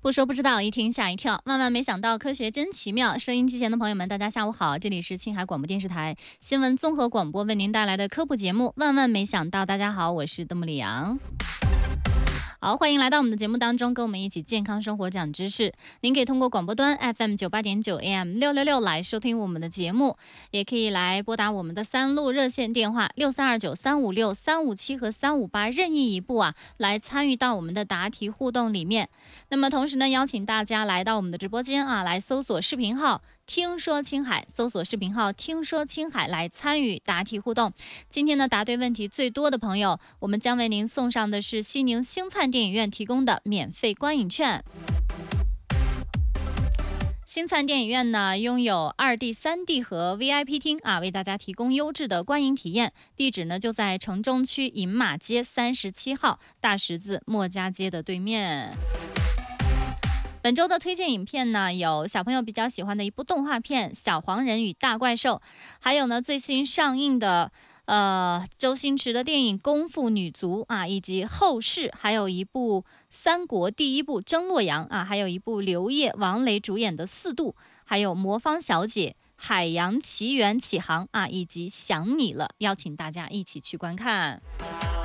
不说不知道，一听吓一跳。万万没想到，科学真奇妙。收音机前的朋友们，大家下午好，这里是青海广播电视台新闻综合广播为您带来的科普节目《万万没想到》。大家好，我是邓木里阳。好，欢迎来到我们的节目当中，跟我们一起健康生活长知识。您可以通过广播端 FM98.9 AM666 来收听我们的节目，也可以来拨打我们的3路热线电话6329、356、357和358，任意一部来参与到我们的答题互动里面。那么同时呢，邀请大家来到我们的直播间来搜索视频号听说青海，搜索视频号听说青海来参与答题互动。今天呢，答对问题最多的朋友，我们将为您送上的是西宁星灿电影院提供的免费观影券。星灿电影院呢，拥有2D、3D 和 VIP 厅为大家提供优质的观影体验。地址呢就在城中区饮马街37号大十字墨家街的对面。本周的推荐影片呢，有小朋友比较喜欢的一部动画片《小黄人与大怪兽》，还有呢最新上映的周星驰的电影《功夫女足》以及后世，还有一部三国第一部争洛阳还有一部刘烨、王雷主演的《四渡》，还有魔方小姐、海洋奇缘起航以及想你了，邀请大家一起去观看。